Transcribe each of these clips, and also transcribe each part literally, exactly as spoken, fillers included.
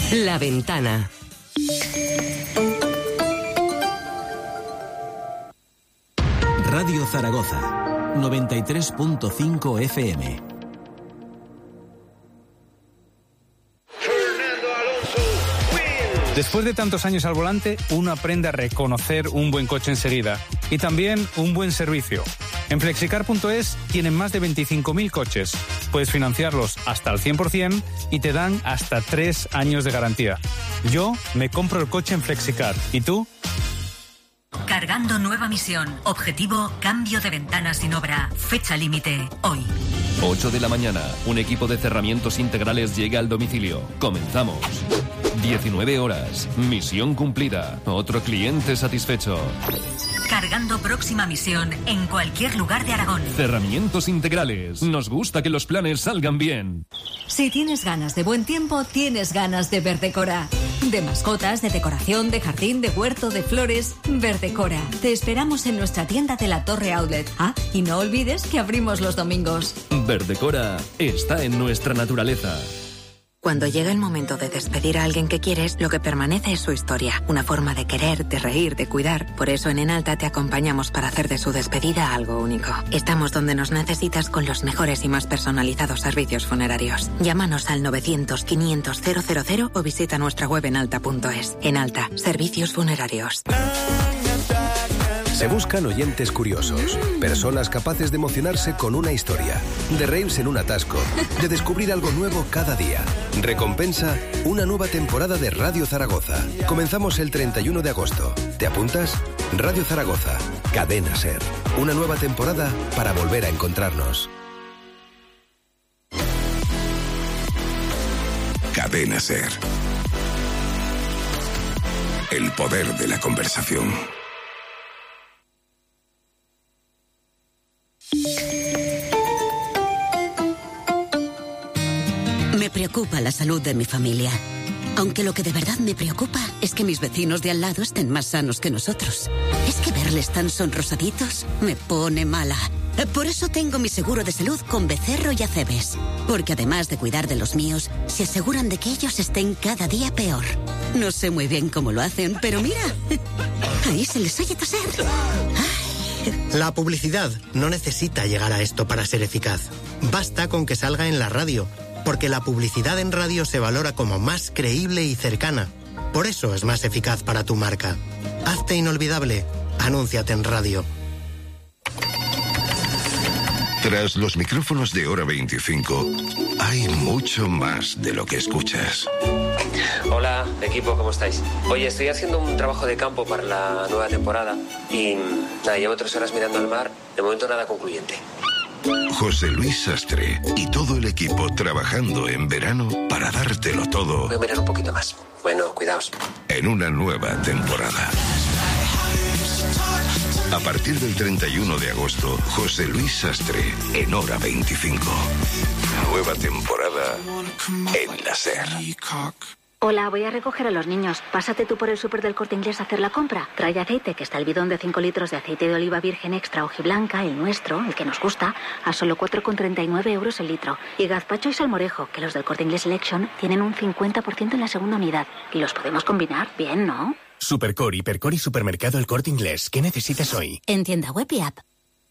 La Ventana. Radio Zaragoza, noventa y tres punto cinco F M. Después de tantos años al volante, uno aprende a reconocer un buen coche enseguida y también un buen servicio. En flexicar punto es tienen más de veinticinco mil coches. Puedes financiarlos hasta el cien por ciento y te dan hasta tres años de garantía. Yo me compro el coche en Flexicar. ¿Y tú? Cargando nueva misión. Objetivo, cambio de ventanas sin obra. Fecha límite, hoy. ocho de la mañana. Un equipo de cerramientos integrales llega al domicilio. Comenzamos. diecinueve horas. Misión cumplida. Otro cliente satisfecho. Cargando próxima misión en cualquier lugar de Aragón. Cerramientos integrales. Nos gusta que los planes salgan bien. Si tienes ganas de buen tiempo, tienes ganas de Verdecora. De mascotas, de decoración, de jardín, de huerto, de flores. Verdecora. Te esperamos en nuestra tienda de la Torre Outlet. Ah, y no olvides que abrimos los domingos. Verdecora está en nuestra naturaleza. Cuando llega el momento de despedir a alguien que quieres, lo que permanece es su historia. Una forma de querer, de reír, de cuidar. Por eso en Enalta te acompañamos para hacer de su despedida algo único. Estamos donde nos necesitas con los mejores y más personalizados servicios funerarios. Llámanos al novecientos, quinientos, cero cero cero o visita nuestra web enalta punto es. Enalta, servicios funerarios. Se buscan oyentes curiosos, personas capaces de emocionarse con una historia, de reírse en un atasco, de descubrir algo nuevo cada día. Recompensa, una nueva temporada de Radio Zaragoza. Comenzamos el treinta y uno de agosto. ¿Te apuntas? Radio Zaragoza, Cadena SER. Una nueva temporada para volver a encontrarnos. Cadena SER. El poder de la conversación. Me preocupa la salud de mi familia. Aunque lo que de verdad me preocupa es que mis vecinos de al lado estén más sanos que nosotros. Es que verles tan sonrosaditos me pone mala. Por eso tengo mi seguro de salud con Becerro y Acebes. Porque además de cuidar de los míos, se aseguran de que ellos estén cada día peor. No sé muy bien cómo lo hacen, pero mira, ahí se les oye toser. La publicidad no necesita llegar a esto para ser eficaz. Basta con que salga en la radio, porque la publicidad en radio se valora como más creíble y cercana. Por eso es más eficaz para tu marca. Hazte inolvidable. Anúnciate en radio. Tras los micrófonos de Hora veinticinco, hay mucho más de lo que escuchas. Hola, equipo, ¿cómo estáis? Oye, estoy haciendo un trabajo de campo para la nueva temporada y nada, llevo tres horas mirando al mar, de momento nada concluyente. José Luis Sastre y todo el equipo trabajando en verano para dártelo todo. Voy a mirar un poquito más. Bueno, cuidaos. En una nueva temporada. A partir del treinta y uno de agosto, José Luis Sastre en Hora veinticinco. Nueva temporada en la SER. Hola, voy a recoger a los niños. Pásate tú por el súper del Corte Inglés a hacer la compra. Trae aceite, que está el bidón de cinco litros de aceite de oliva virgen extra hojiblanca, el nuestro, el que nos gusta, a solo cuatro con treinta y nueve euros el litro. Y gazpacho y salmorejo, que los del Corte Inglés Selection tienen un cincuenta por ciento en la segunda unidad. Y los podemos combinar bien, ¿no? Supercor, Hipercor y Supermercado El Corte Inglés. ¿Qué necesitas hoy? En tienda web y app.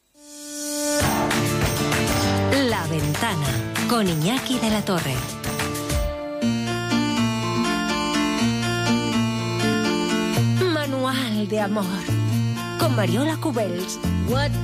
La Ventana, con Iñaki de la Torre. Manual de amor, con Mariola Cubells.